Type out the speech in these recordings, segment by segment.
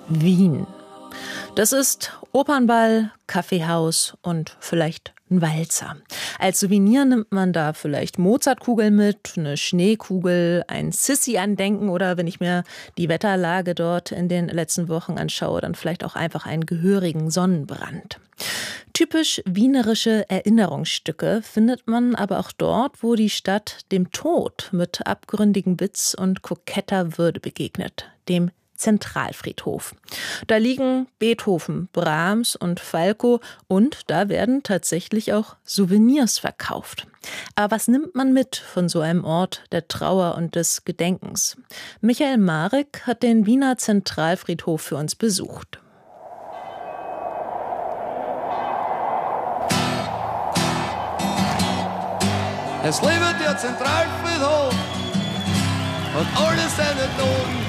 Wien. Das ist Opernball, Kaffeehaus und vielleicht ein Walzer. Als Souvenir nimmt man da vielleicht Mozartkugeln mit, eine Schneekugel, ein Sissi-Andenken oder wenn ich mir die Wetterlage dort in den letzten Wochen anschaue, dann vielleicht auch einfach einen gehörigen Sonnenbrand. Typisch wienerische Erinnerungsstücke findet man aber auch dort, wo die Stadt dem Tod mit abgründigem Witz und koketter Würde begegnet, dem Zentralfriedhof. Da liegen Beethoven, Brahms und Falco und da werden tatsächlich auch Souvenirs verkauft. Aber was nimmt man mit von so einem Ort der Trauer und des Gedenkens? Michael Marek hat den Wiener Zentralfriedhof für uns besucht. Es lebe der Zentralfriedhof und alle seine Toten.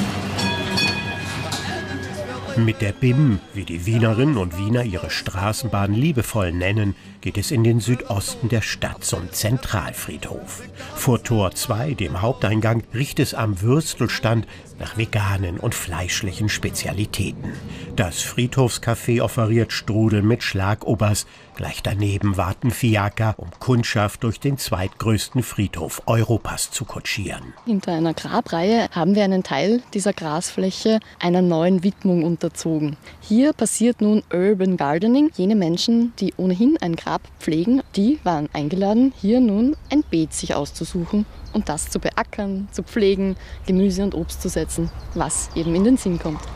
Mit der BIM, wie die Wienerinnen und Wiener ihre Straßenbahn liebevoll nennen, geht es in den Südosten der Stadt zum Zentralfriedhof. Vor Tor 2, dem Haupteingang, riecht es am Würstelstand nach veganen und fleischlichen Spezialitäten. Das Friedhofscafé offeriert Strudel mit Schlagobers. Gleich daneben warten Fiaker, um Kundschaft durch den zweitgrößten Friedhof Europas zu kutschieren. Hinter einer Grabreihe haben wir einen Teil dieser Grasfläche einer neuen Widmung unterzogen. Hier passiert nun Urban Gardening. Jene Menschen, die ohnehin ein Grab pflegen, die waren eingeladen, hier nun ein Beet sich auszusuchen und das zu beackern, zu pflegen, Gemüse und Obst zu setzen, was eben in den Sinn kommt.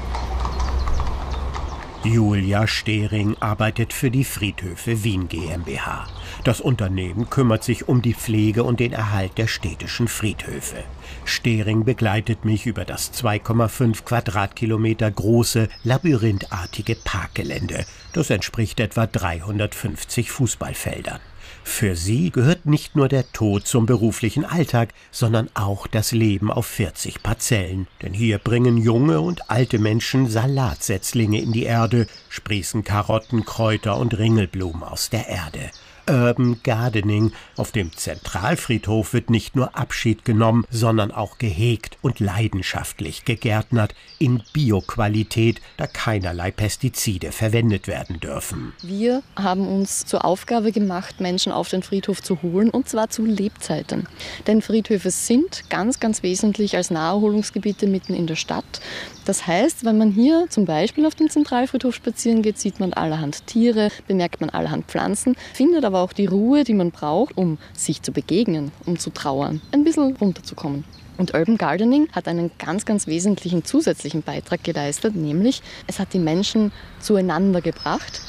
Julia Stehring arbeitet für die Friedhöfe Wien GmbH. Das Unternehmen kümmert sich um die Pflege und den Erhalt der städtischen Friedhöfe. Stehring begleitet mich über das 2,5 Quadratkilometer große, labyrinthartige Parkgelände. Das entspricht etwa 350 Fußballfeldern. Für sie gehört nicht nur der Tod zum beruflichen Alltag, sondern auch das Leben auf 40 Parzellen. Denn hier bringen junge und alte Menschen Salatsetzlinge in die Erde, sprießen Karotten, Kräuter und Ringelblumen aus der Erde. Urban Gardening. Auf dem Zentralfriedhof wird nicht nur Abschied genommen, sondern auch gehegt und leidenschaftlich gegärtnert in Bioqualität, da keinerlei Pestizide verwendet werden dürfen. Wir haben uns zur Aufgabe gemacht, Menschen auf den Friedhof zu holen, und zwar zu Lebzeiten. Denn Friedhöfe sind ganz, ganz wesentlich als Naherholungsgebiete mitten in der Stadt. Das heißt, wenn man hier zum Beispiel auf dem Zentralfriedhof spazieren geht, sieht man allerhand Tiere, bemerkt man allerhand Pflanzen, findet aber auch die Ruhe, die man braucht, um sich zu begegnen, um zu trauern, ein bisschen runterzukommen. Und Urban Gardening hat einen ganz, ganz wesentlichen zusätzlichen Beitrag geleistet, nämlich es hat die Menschen zueinander gebracht.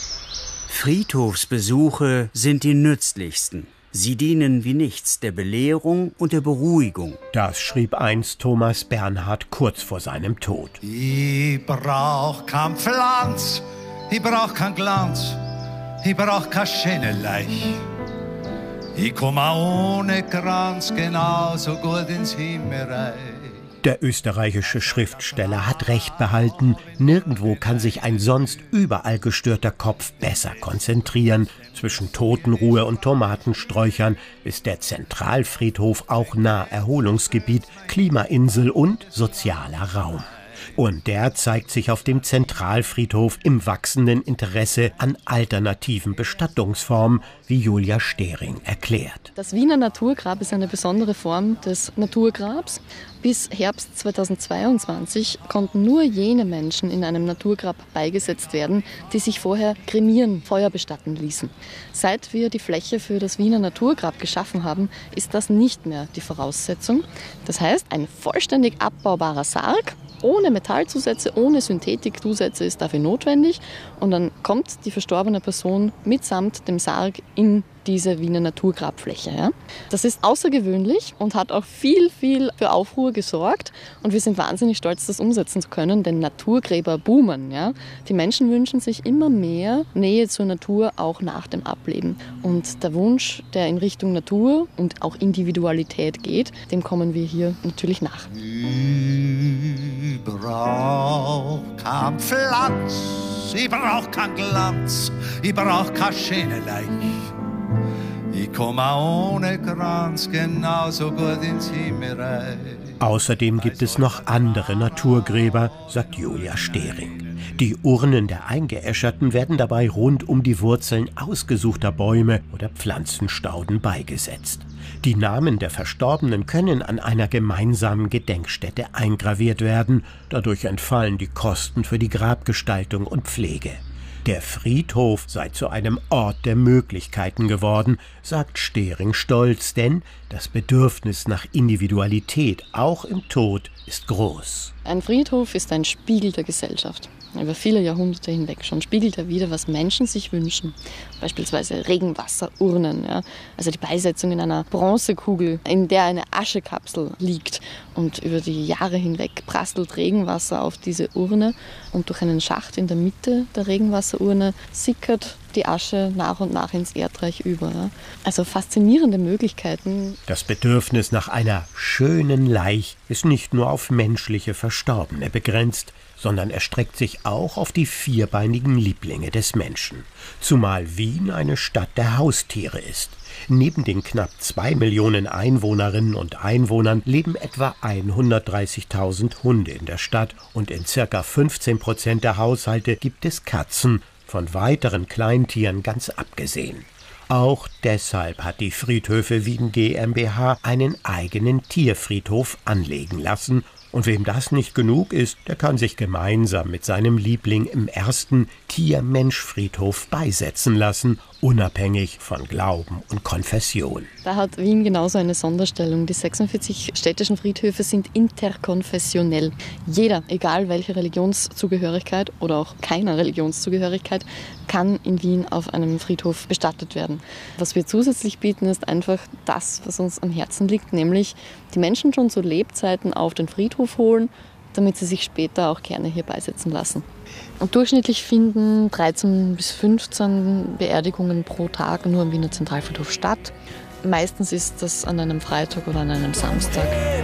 Friedhofsbesuche sind die nützlichsten. Sie dienen wie nichts der Belehrung und der Beruhigung. Das schrieb einst Thomas Bernhard kurz vor seinem Tod. Ich brauch kein Pflanz, ich brauch kein Glanz, ich brauch kein Schöneleich. Ich komm auch ohne Kranz genauso gut ins Himmelreich. Der österreichische Schriftsteller hat recht behalten, nirgendwo kann sich ein sonst überall gestörter Kopf besser konzentrieren. Zwischen Totenruhe und Tomatensträuchern ist der Zentralfriedhof auch Naherholungsgebiet, Klimainsel und sozialer Raum. Und der zeigt sich auf dem Zentralfriedhof im wachsenden Interesse an alternativen Bestattungsformen, wie Julia Stehring erklärt. Das Wiener Naturgrab ist eine besondere Form des Naturgrabs. Bis Herbst 2022 konnten nur jene Menschen in einem Naturgrab beigesetzt werden, die sich vorher kremieren, Feuer bestatten ließen. Seit wir die Fläche für das Wiener Naturgrab geschaffen haben, ist das nicht mehr die Voraussetzung. Das heißt, ein vollständig abbaubarer Sarg, ohne Metallzusätze, ohne Synthetikzusätze ist dafür notwendig. Und dann kommt die verstorbene Person mitsamt dem Sarg in diese Wiener Naturgrabfläche. Ja. Das ist außergewöhnlich und hat auch viel für Aufruhr gesorgt. Und wir sind wahnsinnig stolz, das umsetzen zu können, denn Naturgräber boomen. Ja. Die Menschen wünschen sich immer mehr Nähe zur Natur, auch nach dem Ableben. Und der Wunsch, der in Richtung Natur und auch Individualität geht, dem kommen wir hier natürlich nach. Ich brauch kein Pflanz, ich brauch kein Glanz, ich brauch kein Schöneleich. Ich komm auch ohne Kranz genauso gut ins Himmelreich. Außerdem gibt es noch andere Naturgräber, sagt Julia Stehring. Die Urnen der Eingeäscherten werden dabei rund um die Wurzeln ausgesuchter Bäume oder Pflanzenstauden beigesetzt. Die Namen der Verstorbenen können an einer gemeinsamen Gedenkstätte eingraviert werden. Dadurch entfallen die Kosten für die Grabgestaltung und Pflege. Der Friedhof sei zu einem Ort der Möglichkeiten geworden, sagt Stehring stolz, denn das Bedürfnis nach Individualität, auch im Tod, ist groß. Ein Friedhof ist ein Spiegel der Gesellschaft. Über viele Jahrhunderte hinweg schon spiegelt er wider, was Menschen sich wünschen. Beispielsweise Regenwasserurnen, ja? Also die Beisetzung in einer Bronzekugel, in der eine Aschekapsel liegt. Und über die Jahre hinweg prasselt Regenwasser auf diese Urne und durch einen Schacht in der Mitte der Regenwasserurne sickert die Asche nach und nach ins Erdreich über. Ja? Also faszinierende Möglichkeiten. Das Bedürfnis nach einer schönen Leich ist nicht nur auf menschliche Verstorbene begrenzt, sondern erstreckt sich auch auf die vierbeinigen Lieblinge des Menschen. Zumal Wien eine Stadt der Haustiere ist. Neben den knapp 2 Millionen Einwohnerinnen und Einwohnern leben etwa 130.000 Hunde in der Stadt und in ca. 15% der Haushalte gibt es Katzen, von weiteren Kleintieren ganz abgesehen. Auch deshalb hat die Friedhöfe Wien GmbH einen eigenen Tierfriedhof anlegen lassen. Und wem das nicht genug ist, der kann sich gemeinsam mit seinem Liebling im ersten Tier-Mensch-Friedhof beisetzen lassen, unabhängig von Glauben und Konfession. Da hat Wien genauso eine Sonderstellung. Die 46 städtischen Friedhöfe sind interkonfessionell. Jeder, egal welche Religionszugehörigkeit oder auch keiner Religionszugehörigkeit, kann in Wien auf einem Friedhof bestattet werden. Was wir zusätzlich bieten, ist einfach das, was uns am Herzen liegt, nämlich die Menschen schon zu Lebzeiten auf den Friedhof holen, damit sie sich später auch gerne hier beisetzen lassen. Und durchschnittlich finden 13 bis 15 Beerdigungen pro Tag nur am Wiener Zentralfriedhof statt. Meistens ist das an einem Freitag oder an einem Samstag.